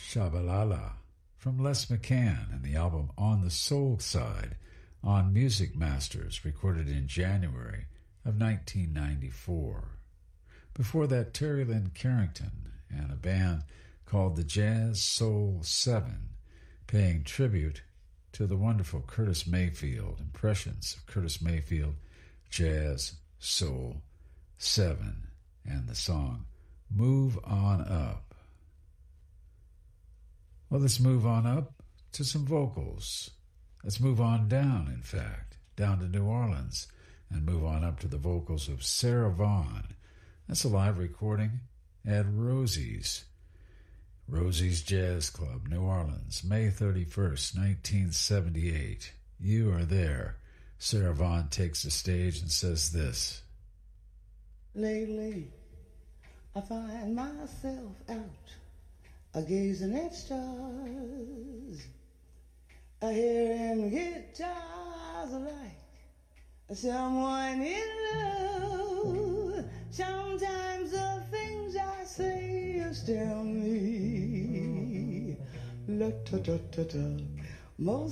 Shabalala from Les McCann and the album On the Soul Side on Music Masters, recorded in January of 1994. Before that, Terry Lynn Carrington and a band called the Jazz Soul 7, paying tribute to the wonderful Curtis Mayfield, impressions of Curtis Mayfield, Jazz Soul 7, and the song Move On Up. Well, let's move on up to some vocals. Let's move on down, in fact, down to New Orleans, and move on up to the vocals of Sarah Vaughan. That's a live recording at Rosie's Jazz Club, New Orleans, May 31st, 1978. You are there. Sarah Vaughan takes the stage and says this. Lately, I find myself out gazing at stars, hearing guitars like someone in love. Sometimes the things I say astound me. La ta ta ta ta. Most